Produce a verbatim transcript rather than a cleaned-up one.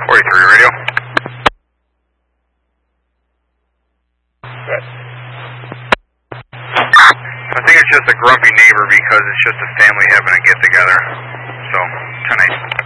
forty-three radio. I think it's just a grumpy neighbor because it's just a family having a get together. So, ten eight.